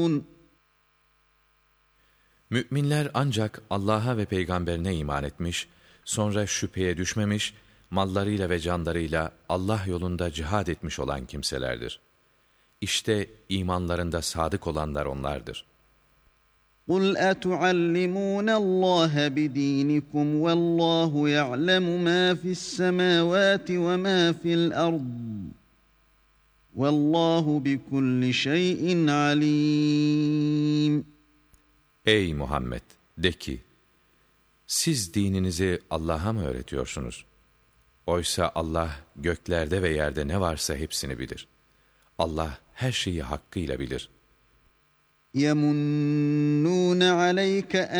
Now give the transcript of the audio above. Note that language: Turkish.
Müminler ancak Allah'a ve peygamberine iman etmiş, sonra şüpheye düşmemiş, mallarıyla ve canlarıyla Allah yolunda cihad etmiş olan kimselerdir. İşte imanlarında sadık olanlar onlardır. قُلْ أَتُعَلِّمُونَ اللّٰهَ بِدِينِكُمْ وَاللّٰهُ يَعْلَمُ مَا فِي السَّمَاوَاتِ وَمَا فِي الْأَرْضِ وَاللّٰهُ بِكُلِّ شَيْءٍ عَلِيمٌ. Ey Muhammed! De ki, siz dininizi Allah'a mı öğretiyorsunuz? Oysa Allah göklerde ve yerde ne varsa hepsini bilir. Allah her şeyi hakkıyla bilir. يَمُنُّونَ عَلَيْكَ